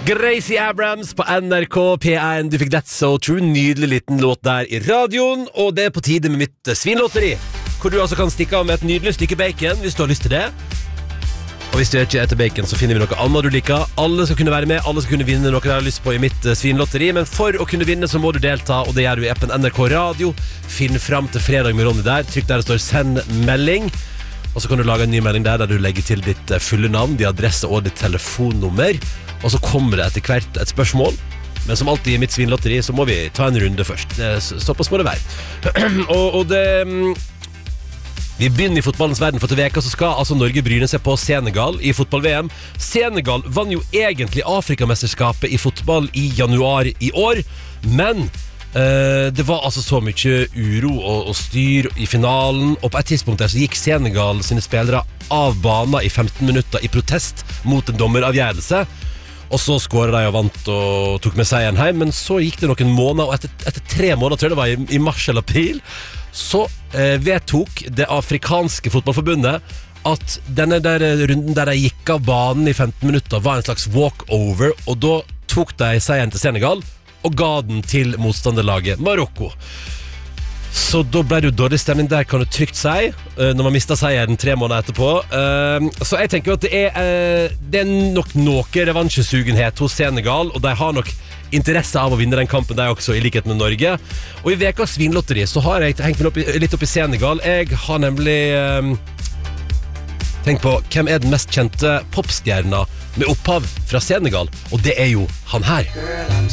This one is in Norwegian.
Gracie Abrams på NRK P1. Du fikk That's So True. Nydelig liten låt der i radioen. Og det på tide med mitt svinlotteri, hvor du altså kan stikke av med et nydelig stykke bacon hvis du har lyst til det. Og hvis du ikke etter bacon, så finner vi noe annet du liker. Alle skal kunne være med, alle skal kunne vinne noe de har lyst på i mitt svinlotteri. Men for å kunne vinne så må du delta, og det gjør du i appen NRK Radio. Finn fram til fredag med Ronny der. Trykk der det står send melding. Og så kan du lage en ny melding der du legger til ditt fulle navn, din adresse og ditt telefonnummer. Og så kommer det etter hvert et spørsmål. Men som alltid i mitt svinlotteri så må vi ta en runde først. Såpass må det være. og det... Vi begynner i fotballens verden, for til veka så skal altså Norge bryne seg på Senegal i fotball-VM. Senegal vann jo egentlig Afrikamesterskapet i fotball i januar i år, men det var altså så mye uro og styr i finalen, og på et tidspunkt der så gikk Senegal sine spillere av banen i 15 minutter i protest mot en dommeravgjørelse. Og så skåret de og vant og tok med seieren hjem. Men så gikk det noen måneder, og etter 3 måneder, tror jeg det var i mars eller april, så vedtok det afrikanske fotballforbundet at denne der runden der de gikk av banen i 15 minutter var en slags walkover, og da tok de seieren til Senegal og ga den til motstanderlaget Marokko. Så da ble det jo dårlig stemning der, kan du trygt si, når man mistet seieren 3 måneder etterpå. Så jeg tenker at det er nok noe revansjesugenhet hos Senegal, og de har nok interesse av å vinne den kampen der også, i likhet med Norge. Og i vekas svinlotteri så har jeg hengt meg litt opp i Senegal. Jeg har nemlig tenkt på hvem er den mest kjente popstjerna med opphav fra Senegal, og det er jo han her.